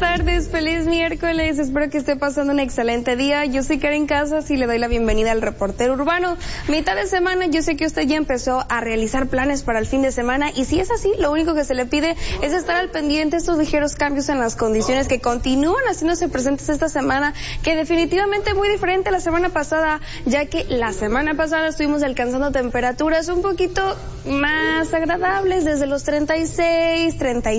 tardes, feliz miércoles, espero que esté pasando un excelente día. Yo soy Karen Casas y le doy la bienvenida al Reportero Urbano. Mitad de semana, yo sé que usted ya empezó a realizar planes para el fin de semana y si es así, lo único que se le pide es estar al pendiente de estos ligeros cambios en las condiciones que continúan haciéndose presentes esta semana, que definitivamente muy diferente a la semana pasada, ya que la semana pasada estuvimos alcanzando temperaturas un poquito más agradables, desde los 36,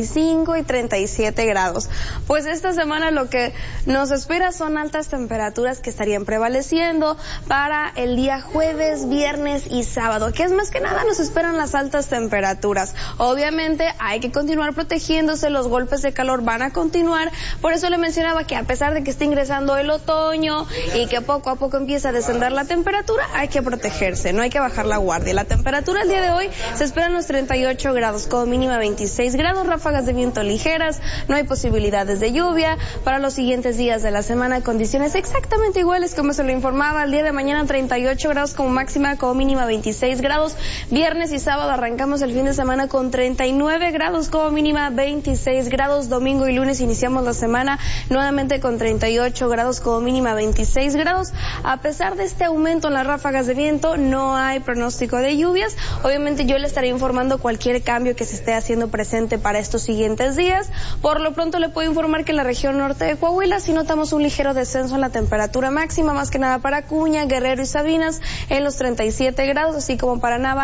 35 y 37 grados. Pues esta semana lo que nos espera son altas temperaturas que estarían prevaleciendo para el día jueves, viernes y sábado, que es más que nada nos esperan las altas temperaturas. Obviamente hay que continuar protegiéndose, los golpes de calor van a continuar, por eso le mencionaba que a pesar de que está ingresando el otoño y que poco a poco empieza a descender la temperatura, hay que protegerse, no hay que bajar la guardia. La temperatura el día de hoy se esperan los 38 grados, como mínima 26 grados, ráfagas de viento ligeras, no hay posibilidades de lluvia. Para los siguientes días de la semana, condiciones exactamente iguales como se lo informaba. El día de mañana 38 grados como máxima, como mínima 26 grados. Viernes y sábado arrancamos el fin de semana con 39 grados como mínima 26 grados. Domingo y lunes iniciamos la semana nuevamente con 38 grados como mínima 26 grados. A pesar de este aumento en las ráfagas de viento, no hay pronóstico de lluvias. Obviamente yo le estaré informando cualquier cambio que se esté haciendo presente para estos siguientes días. Por lo pronto le puedo informar que en la región norte de Coahuila sí notamos un ligero descenso en la temperatura máxima, más que nada para Acuña, Guerrero y Sabinas en los 37 grados, así como para Nava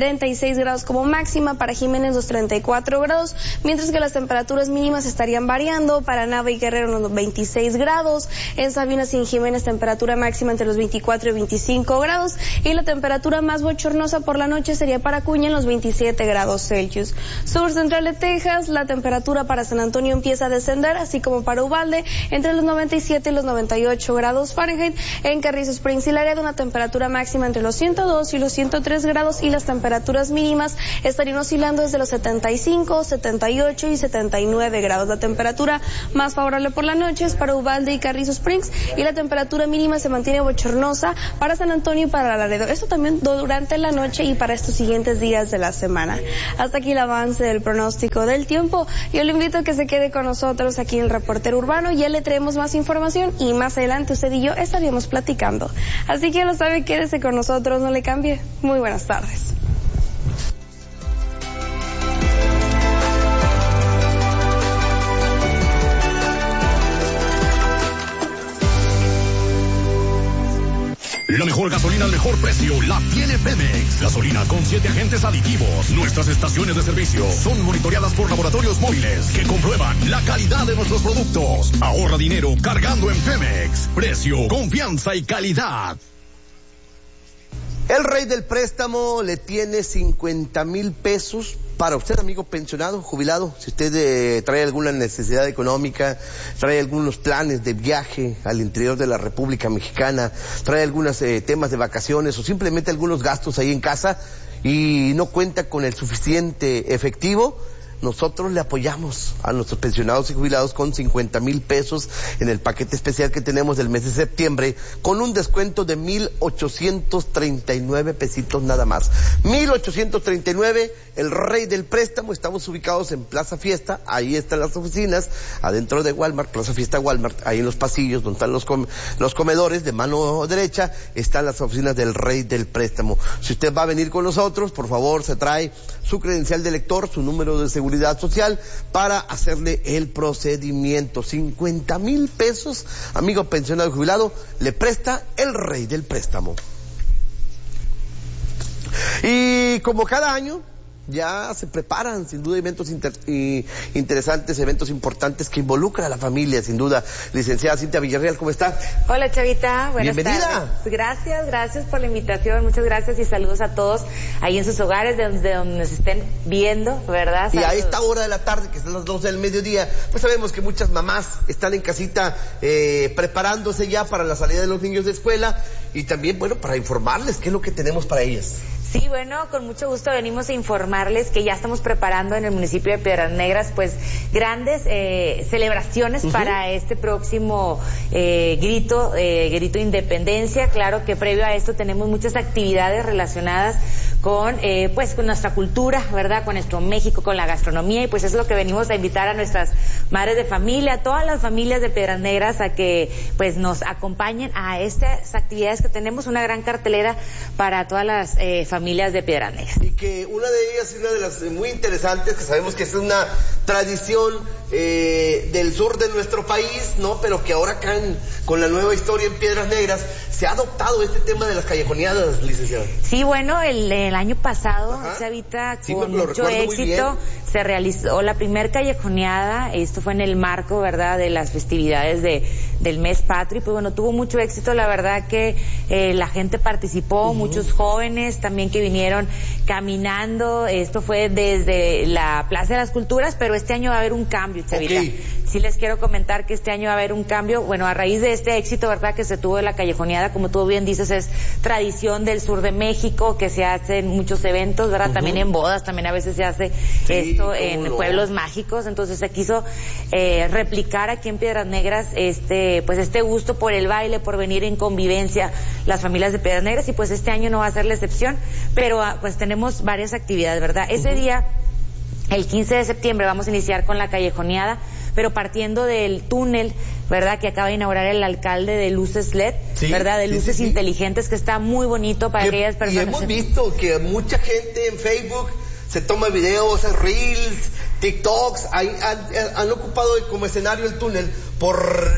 36 grados como máxima, para Jiménez los 34 grados, mientras que las temperaturas mínimas estarían variando para Nava y Guerrero en los 26 grados, en Sabinas y en Jiménez temperatura máxima entre los 24 y 25 grados y la temperatura más bochornosa por la noche sería para Acuña en los 27 grados Celsius. Sur central de Texas, la temperatura para San Antonio empieza a descender, así como para Uvalde, entre los 97 y los 98 grados Fahrenheit. En Carrizo Springs y Laredo, una temperatura máxima entre los 102 y los 103 grados y las temperaturas mínimas estarían oscilando desde los 75, 78 y 79 grados. La temperatura más favorable por la noche es para Uvalde y Carrizo Springs y la temperatura mínima se mantiene bochornosa para San Antonio y para Laredo. Esto también durante la noche y para estos siguientes días de la semana. Hasta aquí el avance del pronóstico del tiempo. Yo le invito a que se quede con nosotros aquí en el Reportero Urbano. Ya le traemos más información y más adelante usted y yo estaríamos platicando. Así que ya lo sabe, quédese con nosotros, no le cambie. Muy buenas tardes. La mejor gasolina al mejor precio la tiene Pemex. Gasolina con 7 agentes aditivos. Nuestras estaciones de servicio son monitoreadas por laboratorios móviles que comprueban la calidad de nuestros productos. Ahorra dinero cargando en Pemex. Precio, confianza y calidad. El rey del préstamo le tiene 50,000 pesos para usted, amigo pensionado, jubilado. Si usted trae alguna necesidad económica, trae algunos planes de viaje al interior de la República Mexicana, trae algunos temas de vacaciones o simplemente algunos gastos ahí en casa y no cuenta con el suficiente efectivo, nosotros le apoyamos a nuestros pensionados y jubilados con 50,000 pesos en el paquete especial que tenemos del mes de septiembre, con un descuento de 1,839 pesitos nada más. 1,839, el rey del préstamo. Estamos ubicados en Plaza Fiesta, ahí están las oficinas, adentro de Walmart, Plaza Fiesta Walmart, ahí en los pasillos donde están los comedores, de mano derecha, están las oficinas del rey del préstamo. Si usted va a venir con nosotros, por favor, se trae su credencial de lector, su número de seguridad social para hacerle el procedimiento. 50,000 pesos, amigo pensionado y jubilado, le presta el rey del préstamo. Y como cada año, ya se preparan sin duda eventos interesantes, eventos importantes que involucran a la familia, sin duda. Licenciada Cintia Villarreal, ¿cómo está? Hola, Chavita, buenas Bienvenida. Tardes. Gracias por la invitación, muchas gracias y saludos a todos ahí en sus hogares, de donde nos estén viendo, ¿verdad? Saludos. Y a esta hora de la tarde, que son las 12 del mediodía, pues sabemos que muchas mamás están en casita preparándose ya para la salida de los niños de escuela y también, bueno, para informarles qué es lo que tenemos para ellas. Sí, bueno, con mucho gusto venimos a informarles que ya estamos preparando en el municipio de Piedras Negras, pues, grandes celebraciones para este próximo grito de independencia. Claro que previo a esto tenemos muchas actividades relacionadas con pues con nuestra cultura, ¿verdad? Con nuestro México, con la gastronomía, y pues es lo que venimos a invitar a nuestras madres de familia, a todas las familias de Piedras Negras, a que pues nos acompañen a estas actividades que tenemos, una gran cartelera para todas las familias de Piedras Negras. Y que una de ellas es una de las muy interesantes, que sabemos que es una tradición del sur de nuestro país, ¿no? Pero que ahora acá con la nueva historia en Piedras Negras se ha adoptado este tema de las callejoneadas, licenciada. Sí, bueno, el año pasado, Chavita, con mucho éxito, se realizó la primer callejoneada. Esto fue en el marco, ¿verdad?, de las festividades del mes patrio. Pues bueno, tuvo mucho éxito, la verdad que la gente participó, muchos jóvenes también que vinieron caminando. Esto fue desde la Plaza de las Culturas, pero este año va a haber un cambio, Chavita. Sí les quiero comentar que este año va a haber un cambio, bueno, a raíz de este éxito, ¿verdad?, que se tuvo de la callejoneada, como tú bien dices, es tradición del sur de México, que se hacen muchos eventos, ¿verdad?, también en bodas, también a veces se hace esto en pueblos mágicos. Entonces se quiso replicar aquí en Piedras Negras este gusto por el baile, por venir en convivencia las familias de Piedras Negras, y pues este año no va a ser la excepción, pero pues tenemos varias actividades, ¿verdad? Ese día, el 15 de septiembre, vamos a iniciar con la callejoneada, pero partiendo del túnel, ¿verdad?, que acaba de inaugurar el alcalde, de luces LED, ¿verdad?, de luces inteligentes, que está muy bonito para aquellas personas. Y hemos visto que mucha gente en Facebook se toma videos, reels, TikToks, han ocupado como escenario el túnel por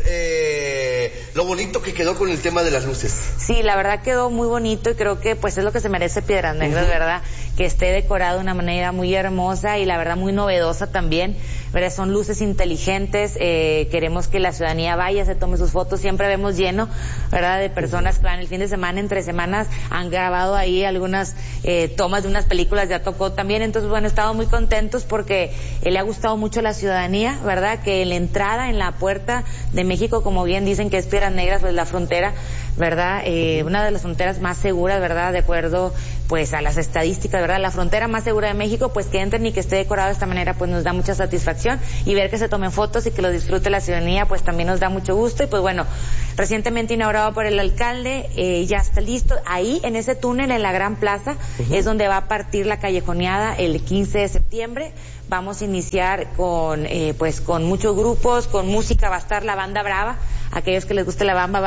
lo bonito que quedó con el tema de las luces. Sí, la verdad quedó muy bonito, y creo que pues es lo que se merece Piedras Negras, ¿verdad?, que esté decorado de una manera muy hermosa y la verdad muy novedosa también, ¿verdad? Son luces inteligentes, queremos que la ciudadanía vaya, se tome sus fotos, siempre vemos lleno, ¿verdad?, de personas que van el fin de semana, entre semanas, han grabado ahí algunas tomas de unas películas, ya tocó también. Entonces bueno, estamos muy contentos porque le ha gustado mucho a la ciudadanía, ¿verdad?, que la entrada en la puerta de México, como bien dicen que es Piedras Negras, pues la frontera, ¿verdad?, una de las fronteras más seguras, ¿verdad?, de acuerdo pues a las estadísticas, ¿verdad?, la frontera más segura de México, pues que entren y que esté decorado de esta manera, pues nos da mucha satisfacción, y ver que se tomen fotos y que lo disfrute la ciudadanía, pues también nos da mucho gusto. Y pues bueno, recientemente inaugurado por el alcalde, ya está listo, ahí en ese túnel, en la Gran Plaza, es donde va a partir la callejoneada el 15 de septiembre. Vamos a iniciar con muchos grupos, con música, va a estar la Banda Brava. Aquellos que les guste la banda,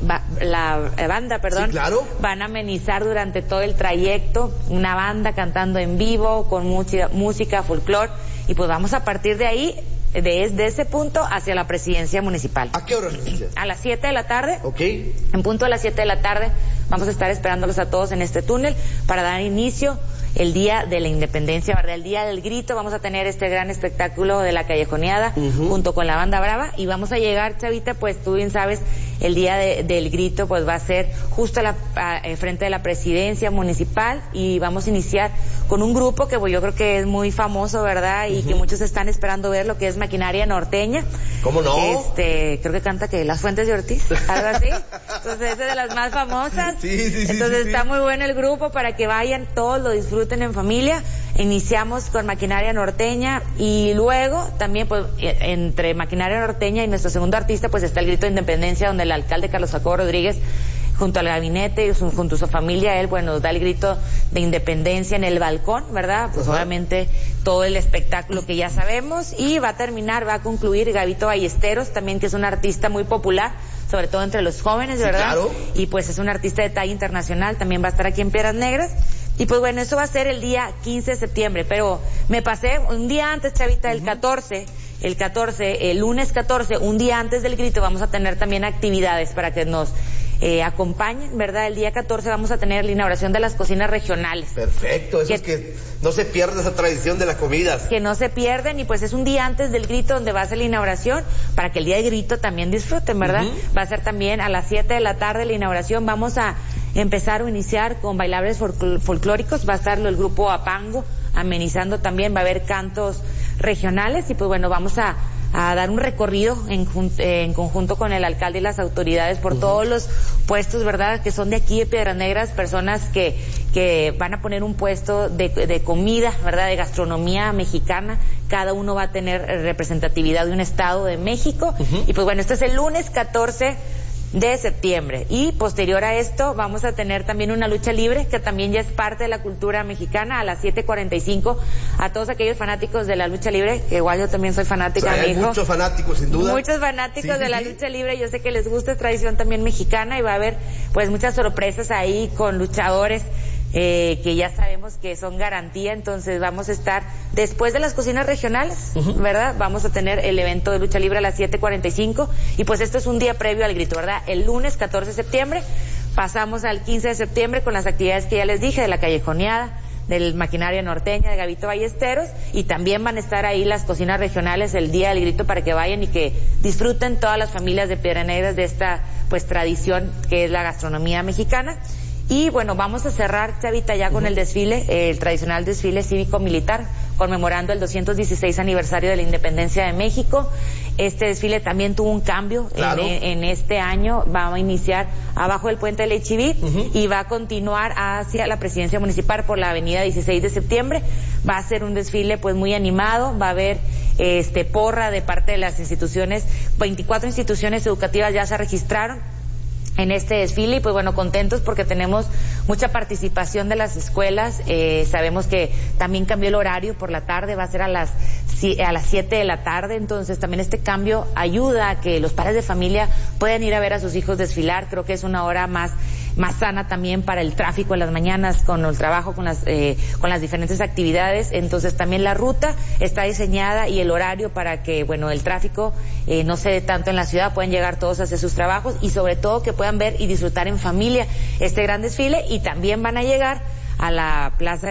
Sí, claro. Van a amenizar durante todo el trayecto, una banda cantando en vivo, con música, folclor, y pues vamos a partir de ahí, desde ese punto, hacia la presidencia municipal. ¿A qué hora, licenciada? A las 7 de la tarde. Ok. En punto a las 7 de la tarde, vamos a estar esperándolos a todos en este túnel para dar inicio el día de la independencia, ¿verdad?, el día del grito. Vamos a tener este gran espectáculo de la callejoneada junto con la Banda Brava, y vamos a llegar, Chavita, pues tú bien sabes, el día del grito pues va a ser justo frente de la presidencia municipal, y vamos a iniciar con un grupo que pues yo creo que es muy famoso, ¿verdad?, y que muchos están esperando ver, lo que es Maquinaria Norteña. ¿Cómo no? Creo que canta que Las Fuentes de Ortiz, algo así. Entonces es de las más famosas. Entonces está muy bueno el grupo para que vayan, todos lo disfruten en familia. Iniciamos con Maquinaria Norteña, y luego también pues entre Maquinaria Norteña y nuestro segundo artista pues está el grito de independencia, donde el alcalde Carlos Jacobo Rodríguez, junto al gabinete y junto a su familia, él nos da el grito de independencia en el balcón, ¿verdad? Pues obviamente todo el espectáculo que ya sabemos, y va a concluir Gabito Ballesteros, también, que es un artista muy popular, sobre todo entre los jóvenes, ¿verdad? Sí, claro. Y pues es un artista de talla internacional, también va a estar aquí en Piedras Negras. Y pues bueno, eso va a ser el día 15 de septiembre, pero me pasé un día antes, Chavita, el lunes 14, un día antes del grito, vamos a tener también actividades para que nos acompañen, ¿verdad? El día 14 vamos a tener la inauguración de las cocinas regionales. Perfecto, eso es que no se pierda esa tradición de las comidas. Que no se pierden, y pues es un día antes del grito donde va a ser la inauguración, para que el día del grito también disfruten, ¿verdad? Va a ser también a las 7 de la tarde la inauguración. Vamos a empezar o iniciar con bailables folclóricos, va a estar el grupo Apango amenizando también, va a haber cantos regionales, y pues bueno, vamos a dar un recorrido en conjunto con el alcalde y las autoridades por todos los puestos, ¿verdad?, que son de aquí de Piedras Negras, personas que van a poner un puesto de comida, ¿verdad?, de gastronomía mexicana. Cada uno va a tener representatividad de un estado de México. Y pues bueno, este es el lunes 14 de septiembre. Y posterior a esto vamos a tener también una lucha libre, que también ya es parte de la cultura mexicana, a las 7:45. A todos aquellos fanáticos de la lucha libre, que igual yo también soy fanática, o sea, hay muchos fanáticos, sin duda. Muchos fanáticos de la lucha libre, yo sé que les gusta, es tradición también mexicana, y va a haber pues muchas sorpresas ahí con luchadores que ya sabemos que son garantía. Entonces vamos a estar después de las cocinas regionales, ¿verdad? Vamos a tener el evento de lucha libre a las 7:45, y pues esto es un día previo al grito, ¿verdad? El lunes 14 de septiembre pasamos al 15 de septiembre con las actividades que ya les dije, de la callejoneada, del Maquinaria Norteña, de Gabito Ballesteros, y también van a estar ahí las cocinas regionales el día del grito para que vayan y que disfruten todas las familias de Piedras Negras de esta pues tradición que es la gastronomía mexicana. Y bueno, vamos a cerrar, Chavita, ya con el desfile, el tradicional desfile cívico-militar, conmemorando el 216 aniversario de la independencia de México. Este desfile también tuvo un cambio, claro, en este año. Va a iniciar abajo del puente del HIV y va a continuar hacia la presidencia municipal por la avenida 16 de septiembre. Va a ser un desfile pues muy animado, va a haber porra de parte de las instituciones. 24 instituciones educativas ya se registraron en este desfile, y pues bueno, contentos porque tenemos mucha participación de las escuelas. Sabemos que también cambió el horario por la tarde, va a ser a las 7 de la tarde, entonces también este cambio ayuda a que los padres de familia puedan ir a ver a sus hijos desfilar. Creo que es una hora más sana también para el tráfico en las mañanas, con el trabajo, con las diferentes actividades. Entonces también la ruta está diseñada y el horario para que, bueno, el tráfico no se dé tanto en la ciudad, pueden llegar todos hacia sus trabajos, y sobre todo que puedan ver y disfrutar en familia este gran desfile. Y también van a llegar a la plaza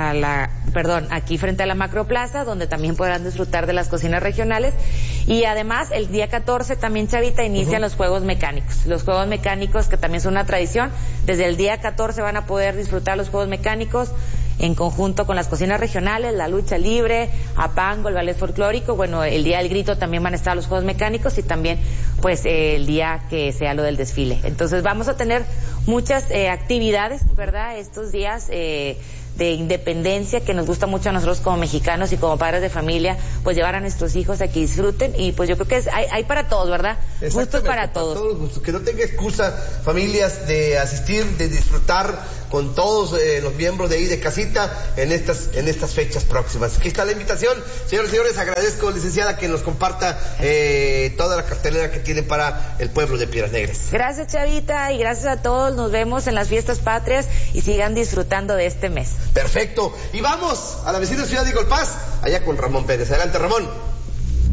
aquí frente a la Macroplaza, donde también podrán disfrutar de las cocinas regionales. Y además el día 14 también, Chavita, inician los Juegos Mecánicos. Los Juegos Mecánicos, que también son una tradición, desde el día 14 van a poder disfrutar los Juegos Mecánicos en conjunto con las cocinas regionales, la lucha libre, Apango, el ballet folclórico. Bueno, el día del grito también van a estar los Juegos Mecánicos, y también pues el día que sea lo del desfile. Entonces vamos a tener muchas actividades, ¿verdad? Estos días de independencia, que nos gusta mucho a nosotros como mexicanos y como padres de familia, pues llevar a nuestros hijos a que disfruten. Y pues yo creo que hay para todos, ¿verdad? Gustos para todos. Para todos los gustos. Que no tenga excusa, familias, de asistir, de disfrutar con todos los miembros de ahí de casita en estas fechas próximas. Aquí está la invitación. Señores y señores, agradezco, licenciada, que nos comparta toda la cartelera que tiene para el pueblo de Piedras Negras. Gracias, Chavita, y gracias a todos. Nos vemos en las fiestas patrias y sigan disfrutando de este mes. Perfecto. Y vamos a la vecina ciudad de Eagle Pass, allá con Ramón Pérez. Adelante, Ramón.